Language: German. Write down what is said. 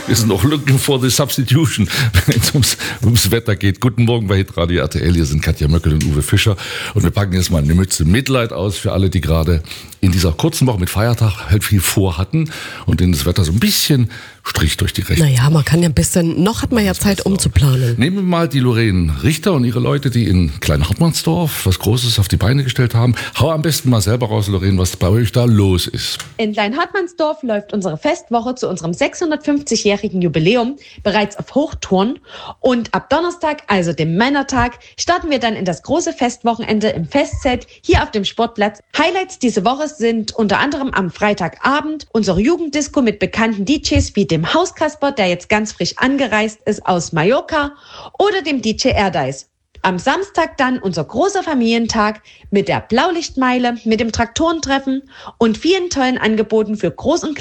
Wir sind auch looking for the substitution, wenn es ums Wetter geht. Guten Morgen bei Hitradio RTL. Hier sind Katja Möckel und Uwe Fischer. Und wir packen jetzt mal eine Mütze Mitleid aus für alle, die gerade in dieser kurzen Woche mit Feiertag halt viel vorhatten und denen das Wetter so ein bisschen Strich durch die Rechnung. Naja, man kann ja ein bisschen, noch hat man ja Zeit umzuplanen. Nehmen wir mal die Lorraine Richter und ihre Leute, die in Klein-Hartmannsdorf was Großes auf die Beine gestellt haben. Hau am besten mal selber raus, Lorraine, was bei euch da los ist. In Klein-Hartmannsdorf läuft unsere Festwoche zu unserem 650-jährigen Jubiläum bereits auf Hochtouren. Und ab Donnerstag, also dem Männertag, starten wir dann in das große Festwochenende im Festzelt hier auf dem Sportplatz. Highlights diese Woche sind unter anderem am Freitagabend unsere Jugenddisco mit bekannten DJs wie dem Hauskasper, der jetzt ganz frisch angereist ist aus Mallorca, oder dem DJ Erdeis. Am Samstag dann unser großer Familientag mit der Blaulichtmeile, mit dem Traktorentreffen und vielen tollen Angeboten für Groß- und